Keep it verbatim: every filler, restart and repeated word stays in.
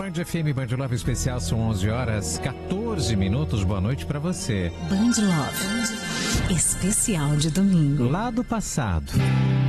Band F M, Band Love Especial, são onze horas, quatorze minutos. Boa noite pra você. Band Love, especial de domingo. Lá do passado.